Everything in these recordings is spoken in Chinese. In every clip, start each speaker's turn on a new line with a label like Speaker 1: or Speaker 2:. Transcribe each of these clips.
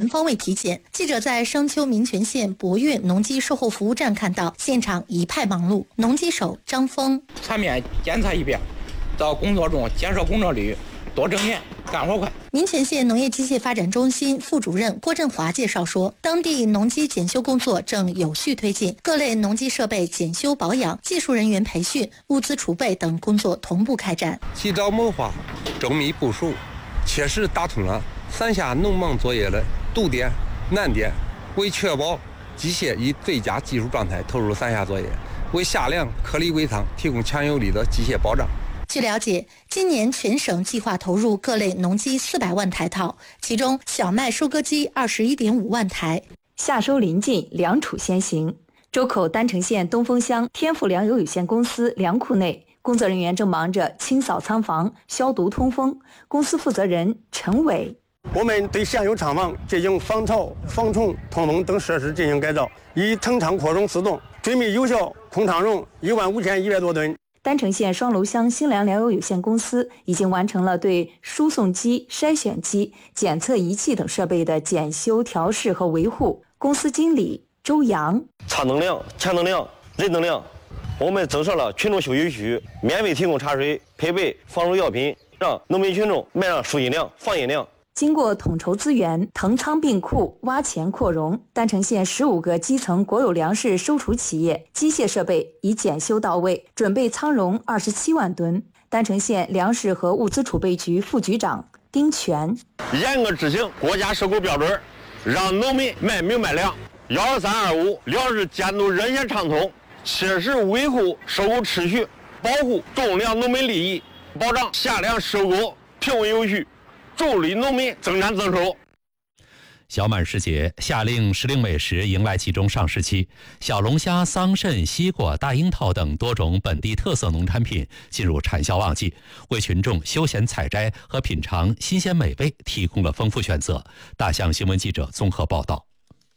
Speaker 1: 全方位体检。记者在商丘民权县博越农机售后服务站看到，现场一派忙碌。农机手张峰：
Speaker 2: 全面检测一遍，到工作中减少工作率，多挣钱，干活快。
Speaker 1: 民权县农业机械发展中心副主任郭振华介绍说，当地农机检修工作正有序推进，各类农机设备检修保养、技术人员培训、物资储备等工作同步开展。
Speaker 3: 基早谋划，周密部署，切实打通了3下农忙作业的堵点、难点，为确保机械以最佳技术状态投入3下作业，为下梁颗粒归仓提供强有力的机械保障。
Speaker 1: 据了解，今年全省计划投入各类农机400万台套，其中小麦收割机21.5万台。
Speaker 4: 夏收临近，粮储先行。周口丹城县东风乡天富粮油有限公司粮库内，工作人员正忙着清扫仓房、消毒通风。公司负责人陈伟：
Speaker 5: 我们对现有厂房进行防潮、防虫、通风等设施进行改造，以成仓扩容自动，准备有效空仓容15100多吨。
Speaker 4: 丹城县双楼乡新粮粮油有限公司已经完成了对输送机、筛选机、检测仪器等设备的检修、调试和维护。公司经理周阳：
Speaker 6: 茶能量、钱能量、人能量，我们增设了群众休息区，免费提供茶水，配备防虫药品，让农民群众买上输阴粮、放阴粮。
Speaker 4: 经过统筹资源、腾仓并库、挖潜扩容，丹城县15个基层国有粮食收储企业机械设备已检修到位，准备仓容27万吨。丹城县粮食和物资储备局副局长丁全：
Speaker 6: 严格执行国家收购标准，让农民卖明白粮。12325粮食监督热线畅通，切实维护收购秩序，保护种粮农民利益，保障下粮收购平稳有序，助力农民增产增收。
Speaker 7: 小满时节，夏令时令美食迎来其中上市期，小龙虾、桑葚、西瓜、大樱桃等多种本地特色农产品进入产销旺季，为群众休闲采摘和品尝新鲜美味提供了丰富选择。大象新闻记者综合报道。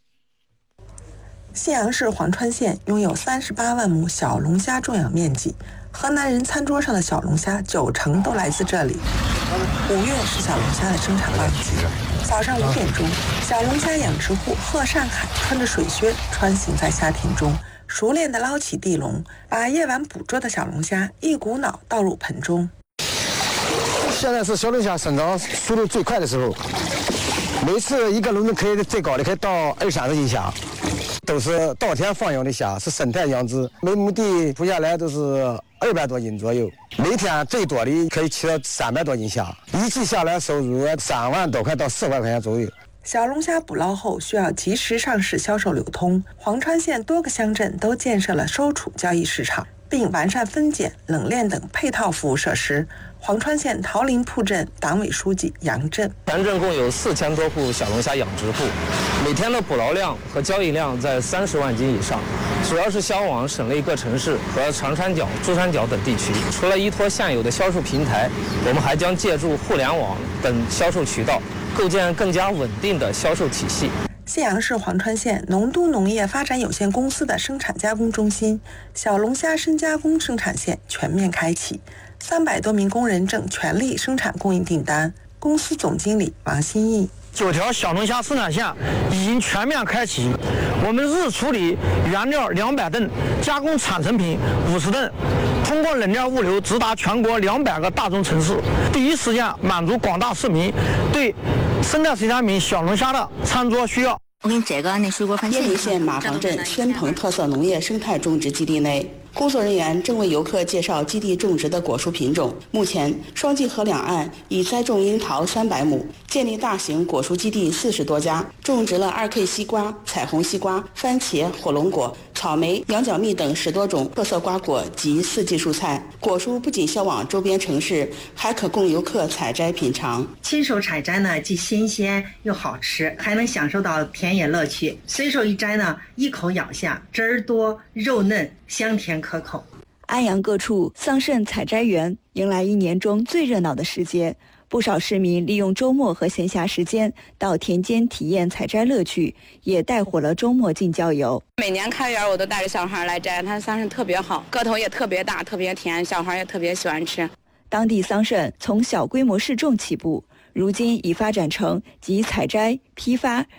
Speaker 8: 信阳市黄川县拥有38万亩小龙虾种养面积，河南人餐桌上的小龙虾90%都来自这里。5月是小龙虾的生产旺季，早上5点钟，小龙虾养殖户贺善海穿着水靴穿行在虾田中，熟练地捞起地笼，把夜晚捕捉的小龙虾一股脑倒入盆中。
Speaker 5: 现在是小龙虾生长速度最快的时候，每次一个笼子可以最高的可以到20-30斤虾，都是稻田放养的虾，是生态养殖，每亩地捕下来都是200多斤左右，每天最多的可以取到300多斤虾，一季下来收入3万多块到4万块钱左右。
Speaker 8: 小龙虾捕捞后需要及时上市销售流通，黄川县多个乡镇都建设了收储交易市场，并完善分拣、冷链等配套服务设施。黄川县桃林铺镇党委书记杨震：
Speaker 9: 全镇共有4000多户小龙虾养殖户，每天的捕捞量和交易量在30万斤以上，主要是销往省内各城市和长三角、珠三角等地区。除了依托现有的销售平台，我们还将借助互联网等销售渠道，构建更加稳定的销售体系。
Speaker 8: 信阳市黄川县农都农业发展有限公司的生产加工中心小龙虾深加工生产线全面开启，300多名工人正全力生产供应订单。公司总经理王新义
Speaker 10: ：9条小龙虾生产线已经全面开启，我们日处理原料200吨，加工产成品50吨，通过冷链物流直达全国200个大中城市，第一时间满足广大市民对生态水产品小龙虾的餐桌需要。
Speaker 11: 我给你摘个那水果番茄。
Speaker 12: 雁林县马房镇宣鹏特色农业生态种植基地内，工作人员正为游客介绍基地种植的果蔬品种。目前，双济河两岸已栽种樱桃300亩，建立大型果蔬基地40多家，种植了2K 西瓜、彩虹西瓜、番茄、火龙果、草莓、羊角蜜等10多种特色瓜果及4季蔬菜。果蔬不仅销往周边城市，还可供游客采摘品尝。
Speaker 13: 亲手采摘呢，既新鲜又好吃，还能享受到田野乐趣。随手一摘呢，一口咬下，汁儿多，肉嫩，香甜可口。
Speaker 4: 安阳各处桑葚采摘园迎来1年中最热闹的时节，不少市民利用周末和闲暇时间到田间体验采摘乐趣，也带火了周末近郊游。
Speaker 14: 每年开园我都带着小孩来摘，它桑葚特别好，个头也特别大，特别甜，小孩也特别喜欢吃。
Speaker 4: 当地桑葚从小规模试种起步，如今已发展成集采摘、批发、